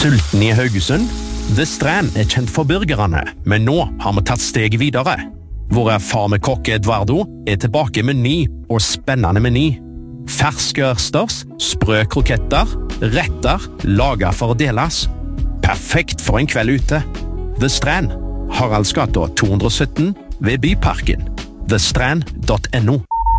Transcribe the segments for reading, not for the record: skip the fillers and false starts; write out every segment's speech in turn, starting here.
Sulten I Haugesund? The Strand kjent for burgerne, men nå har vi tatt steget videre. Vår erfarne kokk Eduardo tilbake med ny og spennende meny. Ferske ørsters, sprø kroketter, retter, laget for å deles. Perfekt for en kveld ute. The Strand, Haraldsgata 217 ved Byparken. thestrand.no.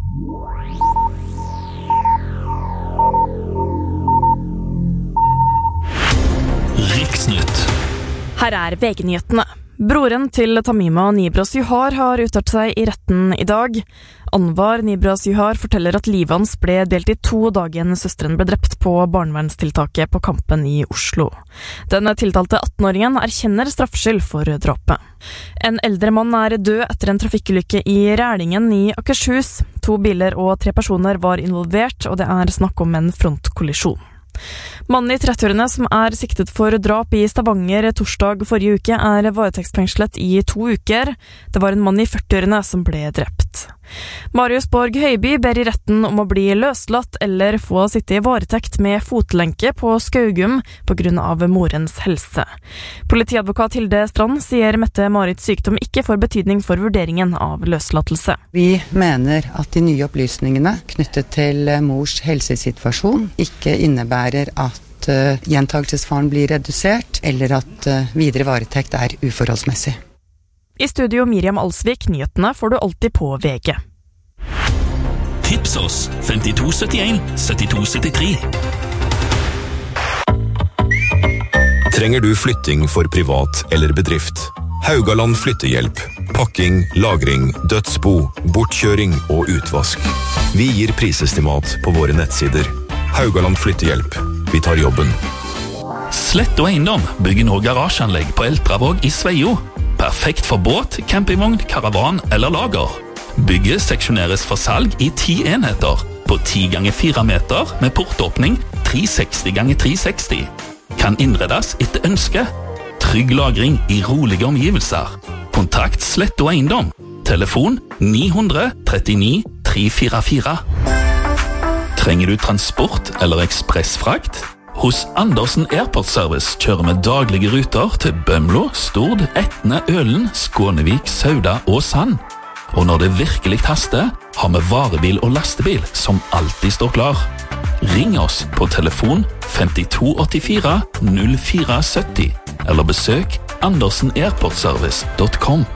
Riksnytt. Her VG-nyhetene. Broren til Tamima Nibras Juhar har uttalt seg I retten I dag. Anwar Nibras Juhar forteller at livet hans ble delt I 2 dagen søsteren ble drept på barnevernstiltaket på Kampen I Oslo. Den tiltalte 18-åringen erkjenner straffskyld for drapet. En eldre mann død etter en trafikkulykke I Rælingen I Akershus. 2 biler og 3 personer var involvert, og det snakk om en frontkollisjon. Mannen I 30-årene som siktet for drap I Stavanger torsdag forrige uke varetektsfengslet I 2 uker. Det var en mann I 40-årene som ble drept. Marius Borg Høiby ber I retten om å bli løslatt eller få sitte I varetekt med fotlenke på Skaugum på grunn av morens helse. Politiadvokat Hilde Strand sier Mette-Marits sykdom ikke får betydning for vurderingen av løslatelse. Vi mener at de nye opplysningene knyttet til mors helsesituasjon ikke innebærer at gjentagelsesfaren blir redusert, eller at videre varetekt uforholdsmessig. I studio Miriam Alsvik, nyhetene får du alltid på VG. Tips oss 5271 7273. Trenger du flytting for privat eller bedrift? Haugaland flyttehjelp. Pakking, lagring, dødsbo, bortkjøring og utvask. Vi gir prisestimat på våre nettsider. Haugaland flyttehjelp. Vi tar jobben. Slett og Eiendom bygger nå garasjeanlegg på Eltravåg I Sveio. Perfekt for båt, campingvogn, karavan eller lager. Bygget seksjoneres for salg I 10 enheter på 10 x 4 meter med portåpning 360 x 360. Kan innredes etter ønske. Trygg lagring I rolige omgivelser. Kontakt Slett og Eiendom. Telefon 900 39 344. Trenger du transport eller ekspressfrakt? Hos Andersen Airport Service kjører vi daglige ruter til Bømlo, Stord, Etne, Ølen, Skånevik, Sauda og Sand. Og når det virkelig haster, har vi varebil og lastebil som alltid står klar. Ring oss på telefon 5284 0470 eller besøk andersenairportservice.com.